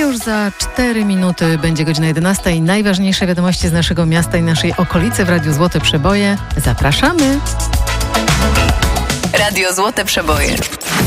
już za 4 minuty będzie godzina 11 i najważniejsze wiadomości z naszego miasta i naszej okolicy w Radiu Złote Przeboje. Zapraszamy! Radio Złote Przeboje.